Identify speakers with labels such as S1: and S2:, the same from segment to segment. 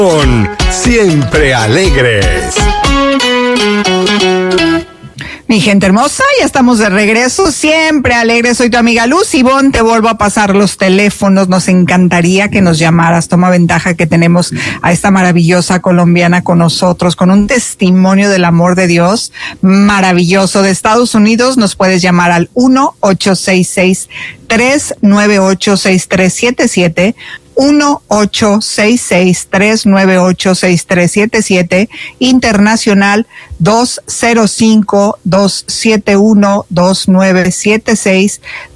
S1: Siempre alegres.
S2: Mi gente hermosa, ya estamos de regreso, siempre alegres. Soy tu amiga Luz Ivonne, te vuelvo a pasar los teléfonos. Nos encantaría que nos llamaras. Toma ventaja que tenemos a esta maravillosa colombiana con nosotros, con un testimonio del amor de Dios maravilloso. De Estados Unidos nos puedes llamar al 1-866-398-6377. 1-866-398-6377, internacional 205-271-2976,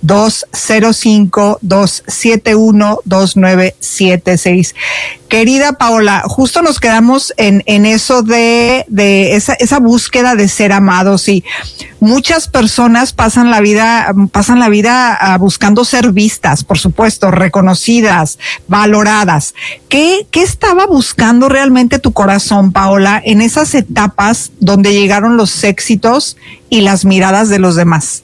S2: 205-271-2976. Querida Paola, justo nos quedamos en eso de esa búsqueda de ser amados, y muchas personas pasan la vida buscando ser vistas, por supuesto, reconocidas, valoradas. ¿Qué estaba buscando realmente tu corazón, Paola, en esas etapas donde llegaron los éxitos y las miradas de los demás?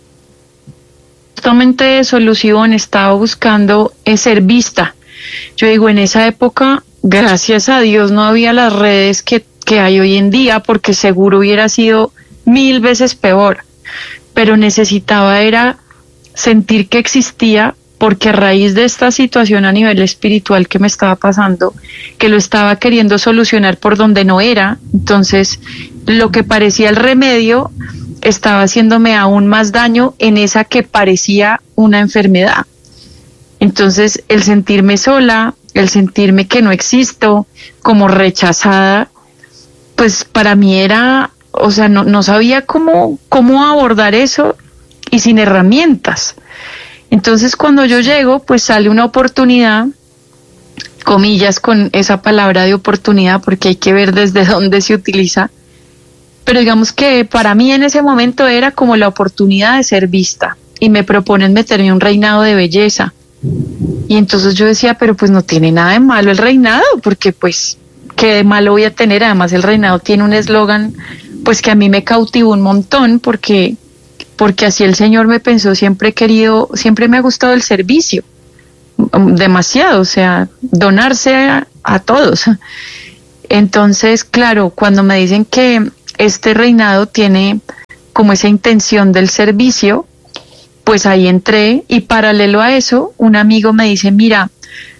S3: Justamente eso, Lucibón, estaba buscando ser vista. Yo digo, en esa época, gracias a Dios, no había las redes que hay hoy en día, porque seguro hubiera sido 1000 veces peor. Pero necesitaba era sentir que existía, porque a raíz de esta situación a nivel espiritual que me estaba pasando, que lo estaba queriendo solucionar por donde no era, entonces lo que parecía el remedio estaba haciéndome aún más daño en esa que parecía una enfermedad. Entonces, el sentirme sola, el sentirme que no existo, como rechazada, pues para mí era, o sea, no sabía cómo abordar eso y sin herramientas. Entonces, cuando yo llego, pues sale una oportunidad, comillas con esa palabra de oportunidad, porque hay que ver desde dónde se utiliza, pero digamos que para mí en ese momento era como la oportunidad de ser vista, y me proponen meterme en un reinado de belleza. Y entonces yo decía, pero pues no tiene nada de malo el reinado, porque pues, ¿qué de malo voy a tener? Además el reinado tiene un eslogan, pues que a mí me cautivó un montón, porque así el Señor me pensó. Siempre me ha gustado el servicio, demasiado, o sea, donarse a todos. Entonces, claro, cuando me dicen que este reinado tiene como esa intención del servicio, pues ahí entré, y paralelo a eso, un amigo me dice, mira,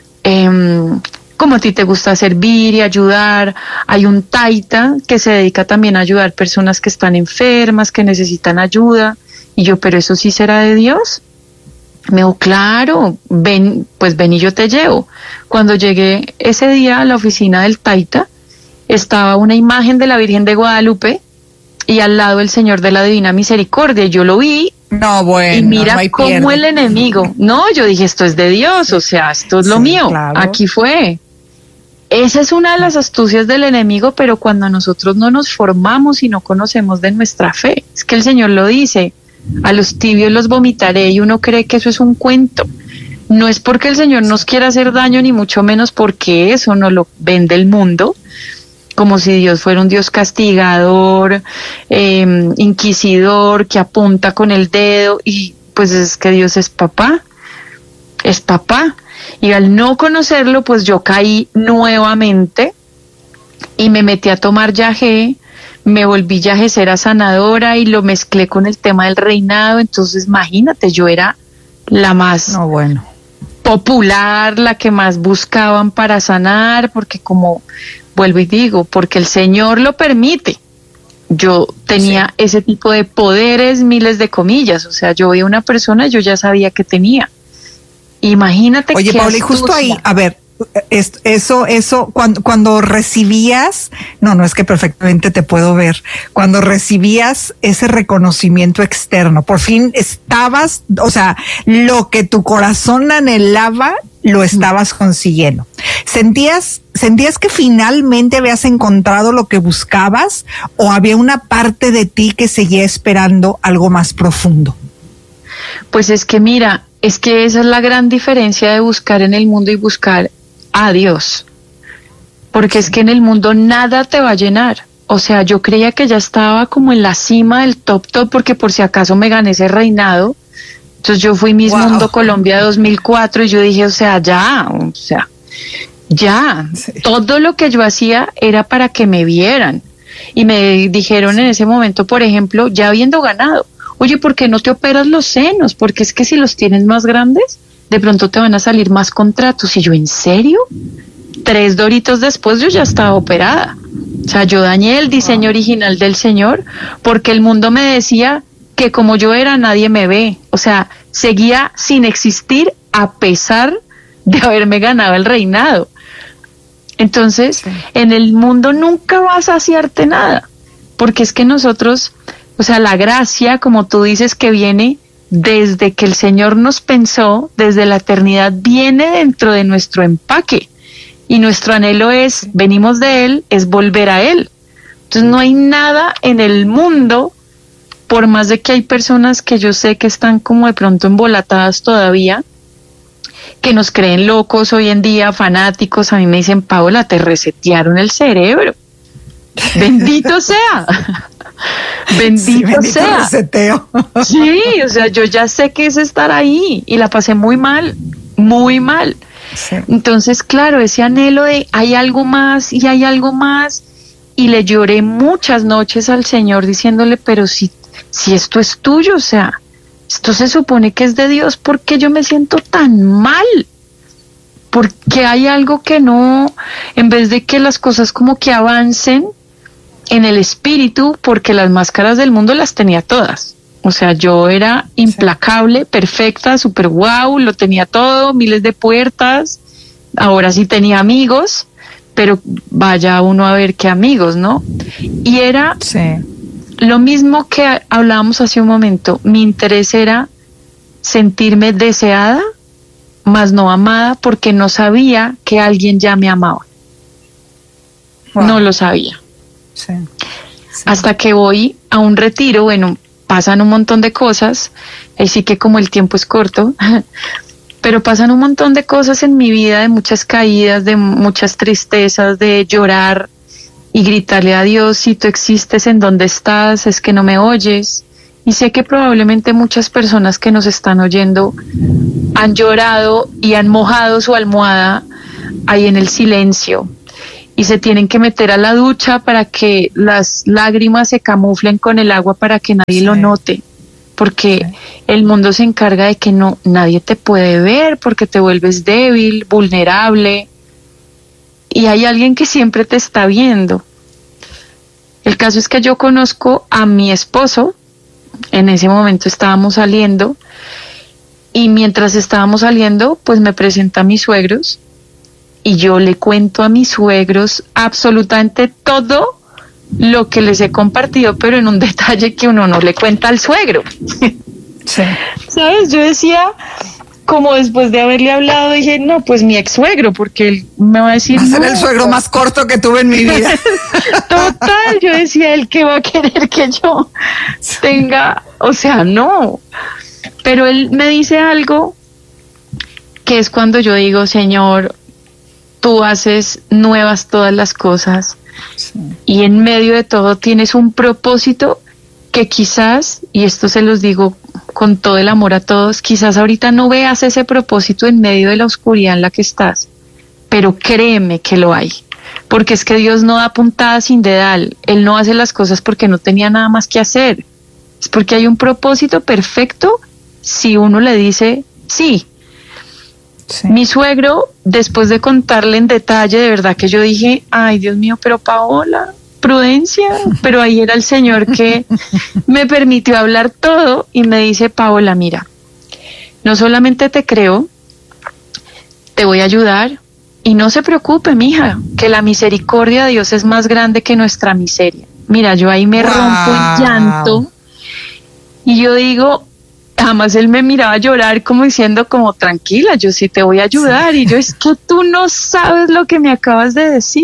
S3: como a ti te gusta servir y ayudar, hay un taita que se dedica también a ayudar personas que están enfermas, que necesitan ayuda. Y yo, pero eso sí será de Dios. Me dijo, claro, ven y yo te llevo. Cuando llegué ese día a la oficina del taita, estaba una imagen de la Virgen de Guadalupe y al lado el Señor de la Divina Misericordia. Yo lo vi.
S2: No, bueno,
S3: y mira
S2: no hay
S3: cómo
S2: pierde.
S3: el enemigo. No, yo dije, esto es de Dios, o sea, esto es lo mío.
S2: Claro.
S3: Aquí fue. Esa es una de las astucias del enemigo, pero cuando nosotros no nos formamos y no conocemos de nuestra fe, es que el Señor lo dice, a los tibios los vomitaré, y uno cree que eso es un cuento. No es porque el Señor nos quiera hacer daño, ni mucho menos porque eso no lo vende el mundo, como si Dios fuera un Dios castigador, inquisidor, que apunta con el dedo, y pues es que Dios es papá. Y al no conocerlo, pues yo caí nuevamente y me metí a tomar yagé, me volví yagecera sanadora y lo mezclé con el tema del reinado. Entonces imagínate, yo era la más popular, la que más buscaban para sanar, porque como vuelvo y digo, porque el Señor lo permite. Yo tenía ese tipo de poderes, miles de comillas, o sea, yo veía una persona y yo ya sabía que tenía. Imagínate.
S2: Oye, Paula, y justo ahí, a ver, eso, cuando recibías, no es que perfectamente te puedo ver, cuando recibías ese reconocimiento externo, por fin estabas, o sea, lo que tu corazón anhelaba, lo estabas consiguiendo. ¿Sentías que finalmente habías encontrado lo que buscabas, o había una parte de ti que seguía esperando algo más profundo?
S3: Pues es que mira, es que esa es la gran diferencia de buscar en el mundo y buscar a Dios, porque es que en el mundo nada te va a llenar. O sea, yo creía que ya estaba como en la cima del top, porque por si acaso me gané ese reinado. Entonces yo fui Miss Mundo Colombia 2004 y yo dije, Ya,
S2: Sí.
S3: todo lo que yo hacía era para que me vieran. Y me dijeron en ese momento, por ejemplo, ya habiendo ganado, oye, ¿por qué no te operas los senos? Porque es que si los tienes más grandes, de pronto te van a salir más contratos. Y yo, ¿en serio? 3 doritos después yo ya estaba operada. O sea, yo dañé el diseño original del Señor porque el mundo me decía que como yo era, nadie me ve. O sea, seguía sin existir a pesar de haberme ganado el reinado. Entonces,
S2: Sí.
S3: en el mundo nunca vas a saciarte nada, porque es que nosotros, o sea, la gracia, como tú dices, que viene desde que el Señor nos pensó, desde la eternidad, viene dentro de nuestro empaque. Y nuestro anhelo es, venimos de Él, es volver a Él. Entonces no hay nada en el mundo, por más de que hay personas que yo sé que están como de pronto embolatadas todavía, que nos creen locos hoy en día, fanáticos. A mí me dicen, Paola, te resetearon el cerebro. Bendito sea. Bendito sea.
S2: Reseteo.
S3: Sí, o sea, yo ya sé que es estar ahí y la pasé muy mal, muy mal.
S2: Sí.
S3: Entonces, claro, ese anhelo de hay algo más y hay algo más, y le lloré muchas noches al Señor diciéndole, pero si esto es tuyo, o sea, esto se supone que es de Dios, ¿por qué yo me siento tan mal? Porque hay algo que no, en vez de que las cosas como que avancen en el espíritu, porque las máscaras del mundo las tenía todas. O sea, yo era implacable, perfecta, súper guau, lo tenía todo, miles de puertas. Ahora sí tenía amigos, pero vaya uno a ver qué amigos, ¿no? Y era
S2: Sí.
S3: lo mismo que hablábamos hace un momento. Mi interés era sentirme deseada, mas no amada, porque no sabía que alguien ya me amaba.
S2: Wow.
S3: No lo sabía.
S2: Sí. Sí.
S3: Hasta que voy a un retiro, bueno, pasan un montón de cosas, así que como el tiempo es corto, pero pasan un montón de cosas en mi vida, de muchas caídas, de muchas tristezas, de llorar y gritarle a Dios, si tú existes, ¿en dónde estás? Es que no me oyes. Y sé que probablemente muchas personas que nos están oyendo han llorado y han mojado su almohada ahí en el silencio, y se tienen que meter a la ducha para que las lágrimas se camuflen con el agua para que nadie lo note, porque el mundo se encarga de que nadie te puede ver porque te vuelves débil, vulnerable, y hay alguien que siempre te está viendo. El caso es que yo conozco a mi esposo, en ese momento estábamos saliendo, y mientras estábamos saliendo, pues me presenta a mis suegros, y yo le cuento a mis suegros absolutamente todo lo que les he compartido, pero en un detalle que uno no le cuenta al suegro.
S2: Sí.
S3: ¿Sabes? Yo decía, como después de haberle hablado, dije, no, pues mi ex suegro, porque él me va a decir...
S2: Va a ser
S3: no,
S2: el suegro más corto que tuve en mi vida.
S3: Total, yo decía, él que va a querer que yo tenga, o sea, no. Pero él me dice algo que es cuando yo digo, Señor, tú haces nuevas todas las cosas, y en medio de todo tienes un propósito que quizás, y esto se los digo con todo el amor a todos, quizás ahorita no veas ese propósito en medio de la oscuridad en la que estás, pero créeme que lo hay, porque es que Dios no da puntada sin dedal. Él no hace las cosas porque no tenía nada más que hacer, es porque hay un propósito perfecto si uno le dice sí.
S2: Sí.
S3: Mi suegro, después de contarle en detalle, de verdad que yo dije, ay Dios mío, pero Paola, prudencia, pero ahí era el Señor que me permitió hablar todo y me dice, Paola, mira, no solamente te creo, te voy a ayudar, y no se preocupe, mija, que la misericordia de Dios es más grande que nuestra miseria. Mira, yo ahí me rompo en llanto, y yo digo, jamás él me miraba llorar como diciendo como tranquila, yo sí te voy a ayudar, y yo, es que tú no sabes lo que me acabas de decir.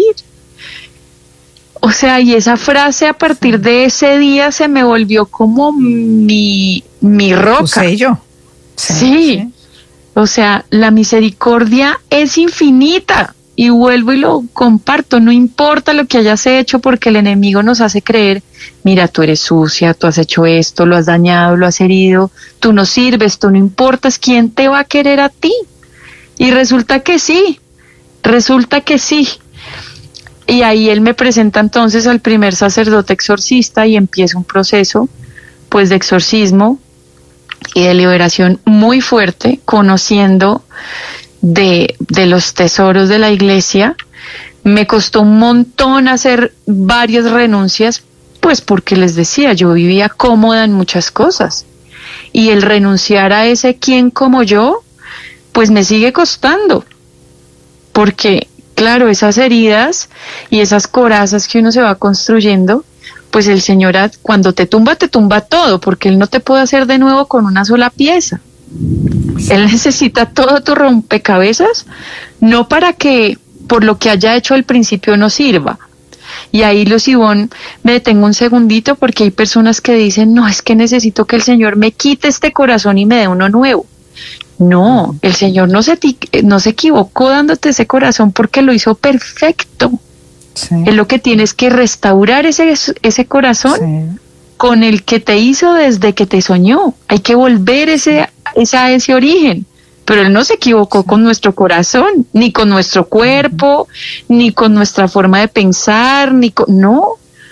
S3: O sea, y esa frase a partir de ese día se me volvió como mi roca.
S2: Tu sello.
S3: Sí. O sea, la misericordia es infinita, y vuelvo y lo comparto, no importa lo que hayas hecho, porque el enemigo nos hace creer, mira, tú eres sucia, tú has hecho esto, lo has dañado, lo has herido, tú no sirves, tú no importas, ¿quién te va a querer a ti? Y resulta que sí, Resulta que sí. Y ahí él me presenta entonces al primer sacerdote exorcista y empieza un proceso pues de exorcismo y de liberación muy fuerte, conociendo de los tesoros de la iglesia. Me costó un montón hacer varias renuncias, pues porque les decía, yo vivía cómoda en muchas cosas. Y el renunciar a ese quien como yo, pues me sigue costando. Porque, claro, esas heridas y esas corazas que uno se va construyendo, pues el Señor cuando te tumba todo, porque Él no te puede hacer de nuevo con una sola pieza. Él necesita todo tu rompecabezas, no para que por lo que haya hecho al principio no sirva. Y ahí, Luz Ivonne, me detengo un segundito porque hay personas que dicen, no, es que necesito que el Señor me quite este corazón y me dé uno nuevo. No, el Señor no se equivocó dándote ese corazón porque lo hizo perfecto. Sí. Es lo que tienes que restaurar ese corazón, sí, con el que te hizo desde que te soñó. Hay que volver a ese origen. Pero Él no se equivocó con nuestro corazón, ni con nuestro cuerpo, ni con nuestra forma de pensar, no.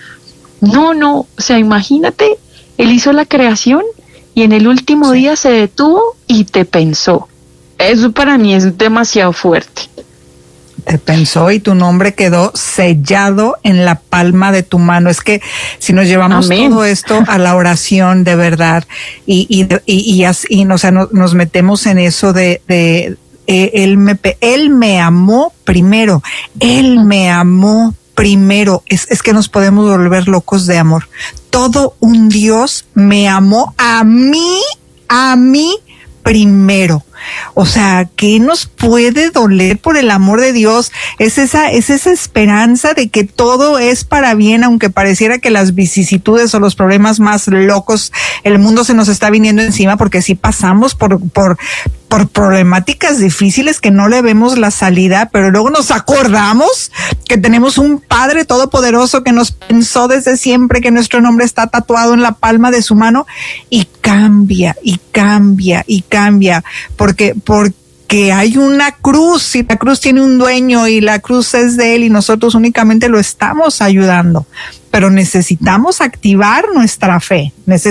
S3: O sea, imagínate, Él hizo la creación y en el último día se detuvo y te pensó. Eso para mí es demasiado fuerte.
S2: Te pensó y tu nombre quedó sellado en la palma de tu mano. Es que si nos llevamos Amén. Todo esto a la oración de verdad y o sea, nos metemos en eso de él me amó primero. Él me amó primero. Es que nos podemos volver locos de amor. Todo un Dios me amó a mí primero. O sea, ¿qué nos puede doler por el amor de Dios? Es esa esperanza de que todo es para bien, aunque pareciera que las vicisitudes o los problemas más locos, el mundo se nos está viniendo encima, porque sí pasamos por problemáticas difíciles que no le vemos la salida, pero luego nos acordamos que tenemos un Padre Todopoderoso que nos pensó desde siempre, que nuestro nombre está tatuado en la palma de su mano, y cambia, porque hay una cruz y la cruz tiene un dueño y la cruz es de Él y nosotros únicamente lo estamos ayudando. Pero necesitamos activar nuestra fe,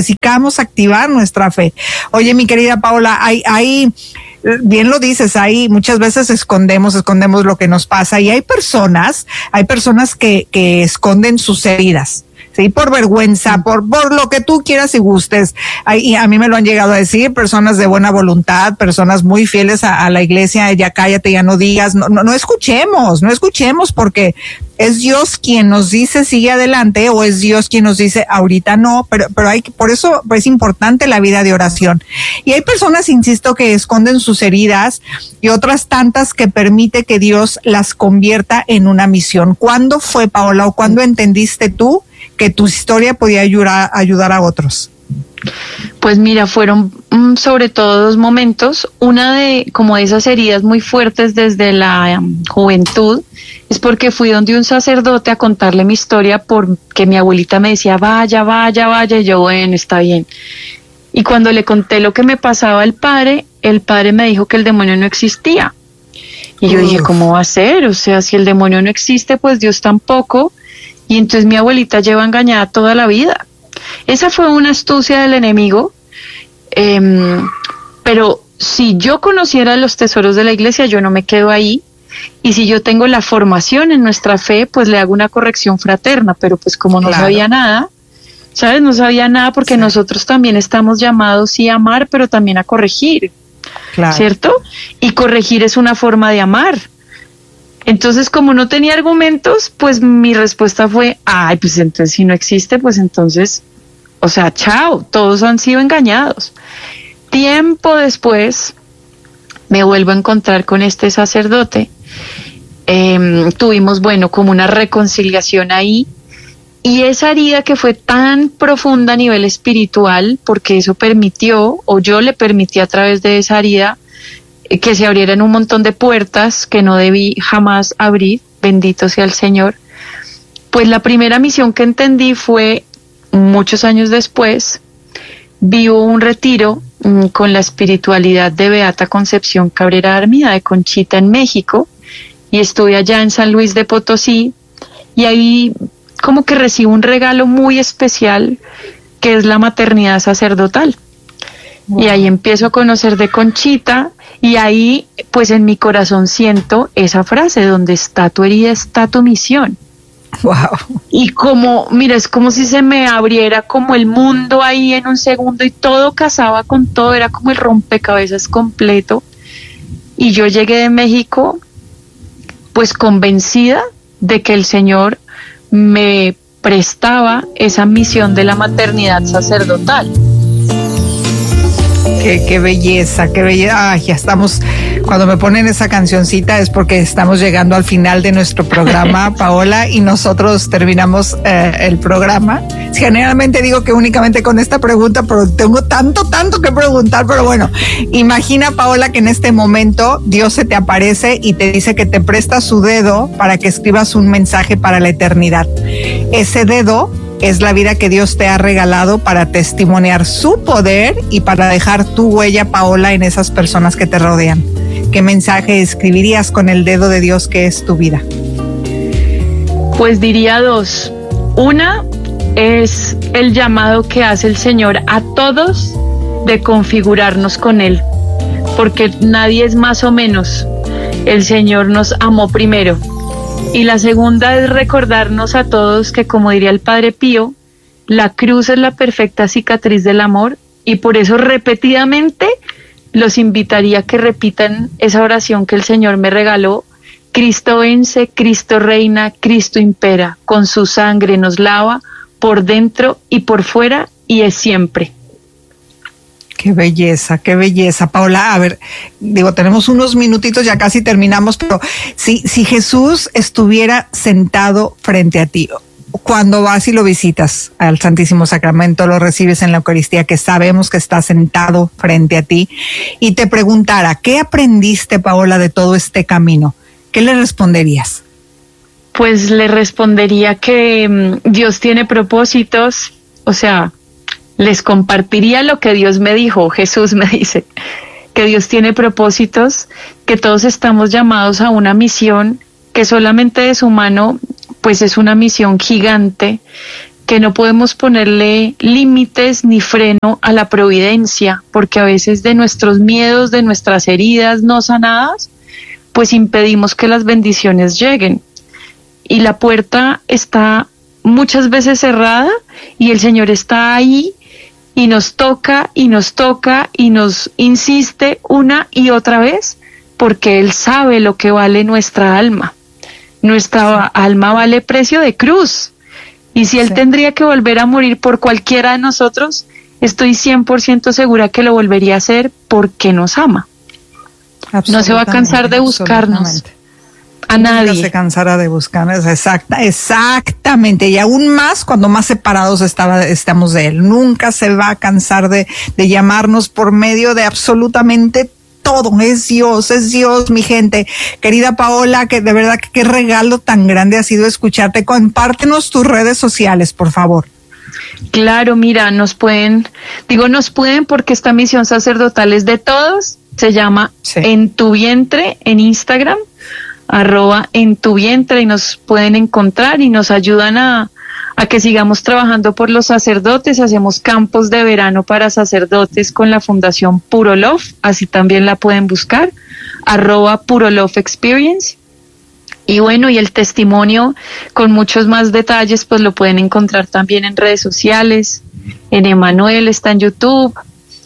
S2: Oye, mi querida Paola, hay bien lo dices, ahí muchas veces escondemos lo que nos pasa, y hay personas que esconden sus heridas. Sí, por vergüenza, por lo que tú quieras y gustes. Y a mí me lo han llegado a decir personas de buena voluntad, personas muy fieles a la iglesia. Ya cállate, ya no digas, no escuchemos, porque es Dios quien nos dice sigue adelante, o es Dios quien nos dice ahorita no, pero por eso es importante la vida de oración. Y hay personas, insisto, que esconden sus heridas, y otras tantas que permite que Dios las convierta en una misión. ¿Cuándo fue, Paola, o cuándo entendiste tú que tu historia podía ayudar a otros?
S3: Pues mira, fueron sobre todo dos momentos. Una de esas heridas muy fuertes desde la juventud es porque fui donde un sacerdote a contarle mi historia, porque mi abuelita me decía vaya, y yo, bueno, está bien. Y cuando le conté lo que me pasaba al padre, el padre me dijo que el demonio no existía. Y yo dije, ¿cómo va a ser? O sea, si el demonio no existe, pues Dios tampoco. Y entonces mi abuelita lleva engañada toda la vida. Esa fue una astucia del enemigo, pero si yo conociera los tesoros de la iglesia, yo no me quedo ahí, y si yo tengo la formación en nuestra fe, pues le hago una corrección fraterna, pero pues como no sabía nada, ¿sabes? No sabía nada, porque nosotros también estamos llamados sí a amar, pero también a corregir, ¿cierto? Y corregir es una forma de amar. Entonces, como no tenía argumentos, pues mi respuesta fue, pues entonces si no existe, pues entonces, o sea, chao, todos han sido engañados. Tiempo después, me vuelvo a encontrar con este sacerdote. Tuvimos, como una reconciliación ahí, y esa herida que fue tan profunda a nivel espiritual, porque eso permitió, o yo le permití a través de esa herida, que se abrieran un montón de puertas que no debí jamás abrir, bendito sea el Señor. Pues la primera misión que entendí fue, muchos años después, vivo un retiro con la espiritualidad de Beata Concepción Cabrera Armida de Conchita en México, y estoy allá en San Luis de Potosí, y ahí como que recibo un regalo muy especial, que es la maternidad sacerdotal. Wow. Y ahí empiezo a conocer de Conchita, y ahí pues en mi corazón siento esa frase: donde está tu herida está tu misión.
S2: Wow.
S3: Y como, mira, es como si se me abriera como el mundo ahí en un segundo, y todo casaba con todo, era como el rompecabezas completo. Y yo llegué de México pues convencida de que el Señor me prestaba esa misión de la maternidad sacerdotal.
S2: Qué belleza, qué belleza. Ay, ya estamos, cuando me ponen esa cancioncita es porque estamos llegando al final de nuestro programa, Paola, y nosotros terminamos el programa. Generalmente digo que únicamente con esta pregunta, pero tengo tanto que preguntar, pero bueno, imagina, Paola, que en este momento Dios se te aparece y te dice que te presta su dedo para que escribas un mensaje para la eternidad. Ese dedo es la vida que Dios te ha regalado para testimoniar su poder y para dejar tu huella, Paola, en esas personas que te rodean. ¿Qué mensaje escribirías con el dedo de Dios que es tu vida?
S3: Pues diría dos. Una es el llamado que hace el Señor a todos de configurarnos con Él, porque nadie es más o menos. El Señor nos amó primero. Y la segunda es recordarnos a todos que, como diría el Padre Pío, la cruz es la perfecta cicatriz del amor, y por eso repetidamente los invitaría a que repitan esa oración que el Señor me regaló: Cristo vence, Cristo reina, Cristo impera, con su sangre nos lava por dentro y por fuera, y es siempre.
S2: Qué belleza, Paola. A ver, digo, tenemos unos minutitos, ya casi terminamos, pero si Jesús estuviera sentado frente a ti, cuando vas y lo visitas al Santísimo Sacramento, lo recibes en la Eucaristía, que sabemos que está sentado frente a ti, y te preguntara, ¿qué aprendiste, Paola, de todo este camino? ¿Qué le responderías?
S3: Pues le respondería que Dios tiene propósitos, o sea, les compartiría lo que Dios me dijo. Jesús me dice que Dios tiene propósitos, que todos estamos llamados a una misión, que solamente de su mano pues es una misión gigante, que no podemos ponerle límites ni freno a la providencia, porque a veces de nuestros miedos, de nuestras heridas no sanadas, pues impedimos que las bendiciones lleguen. Y la puerta está muchas veces cerrada, y el Señor está ahí, y nos toca y nos toca y nos insiste una y otra vez, porque Él sabe lo que vale nuestra alma. Nuestra alma vale precio de cruz, y si Él tendría que volver a morir por cualquiera de nosotros, estoy 100% segura que lo volvería a hacer, porque nos ama. No se va a cansar de buscarnos. A nadie.
S2: Nunca se cansará de buscarnos, exactamente, y aún más cuando más separados estamos de Él. Nunca se va a cansar de llamarnos por medio de absolutamente todo. Es Dios, mi gente. Querida Paola, que de verdad que qué regalo tan grande ha sido escucharte. Compártenos tus redes sociales, por favor.
S3: Claro, mira, nos pueden porque esta misión sacerdotal es de todos. Se llama En tu vientre en Instagram, @entuvientre, y nos pueden encontrar y nos ayudan a que sigamos trabajando por los sacerdotes. Hacemos campos de verano para sacerdotes con la Fundación Puro Love, así también la pueden buscar, @Puro Love Experience. Y bueno, y el testimonio con muchos más detalles pues lo pueden encontrar también en redes sociales, en Emanuel, está en YouTube,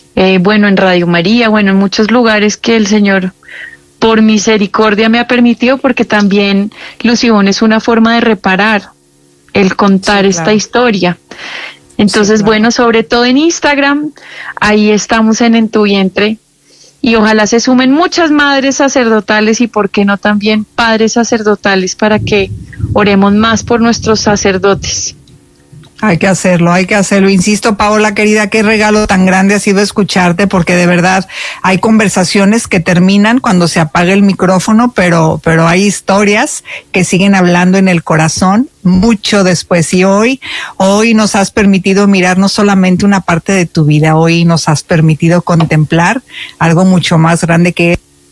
S3: en Radio María, en muchos lugares que el Señor por misericordia me ha permitido, porque también Lucibón es una forma de reparar, el contar esta historia. Entonces, sobre todo en Instagram, ahí estamos en tu vientre, y ojalá se sumen muchas madres sacerdotales y por qué no también padres sacerdotales, para que oremos más por nuestros sacerdotes.
S2: Hay que hacerlo. Insisto, Paola, querida, qué regalo tan grande ha sido escucharte, porque de verdad hay conversaciones que terminan cuando se apaga el micrófono, pero hay historias que siguen hablando en el corazón mucho después. Y hoy nos has permitido mirar no solamente una parte de tu vida, hoy nos has permitido contemplar algo mucho más grande, que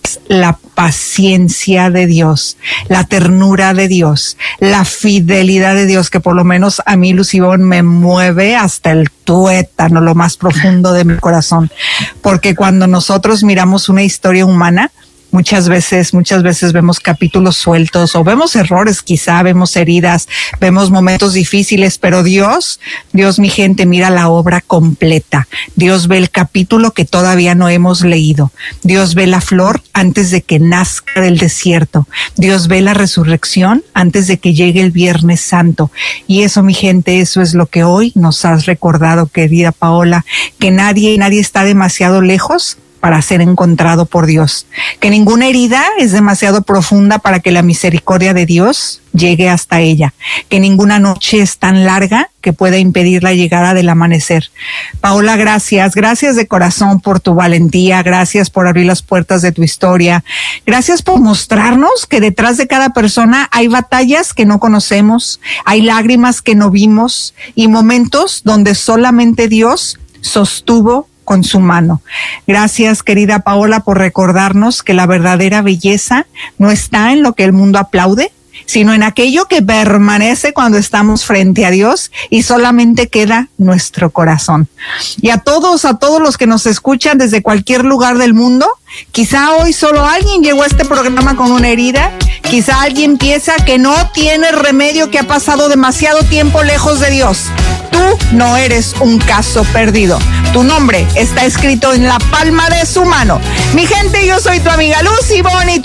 S2: la paciencia de Dios, la ternura de Dios, la fidelidad de Dios, que por lo menos a mí, Lucibón, me mueve hasta el tuétano, lo más profundo de mi corazón. Porque cuando nosotros miramos una historia humana, muchas veces vemos capítulos sueltos o vemos errores, quizá vemos heridas, vemos momentos difíciles, pero Dios, mi gente, mira la obra completa. Dios ve el capítulo que todavía no hemos leído. Dios ve la flor antes de que nazca del desierto. Dios ve la resurrección antes de que llegue el Viernes Santo. Y eso, mi gente, eso es lo que hoy nos has recordado, querida Paola, que nadie está demasiado lejos para ser encontrado por Dios, que ninguna herida es demasiado profunda para que la misericordia de Dios llegue hasta ella, que ninguna noche es tan larga que pueda impedir la llegada del amanecer. Paola, gracias de corazón por tu valentía, gracias por abrir las puertas de tu historia, gracias por mostrarnos que detrás de cada persona hay batallas que no conocemos, hay lágrimas que no vimos y momentos donde solamente Dios sostuvo con su mano. Gracias, querida Paola, por recordarnos que la verdadera belleza no está en lo que el mundo aplaude, sino en aquello que permanece cuando estamos frente a Dios y solamente queda nuestro corazón. Y a todos los que nos escuchan desde cualquier lugar del mundo, quizá hoy solo alguien llegó a este programa con una herida, quizá alguien piensa que no tiene remedio, que ha pasado demasiado tiempo lejos de Dios. Tú no eres un caso perdido. Tu nombre está escrito en la palma de su mano. Mi gente, yo soy tu amiga Lucibón y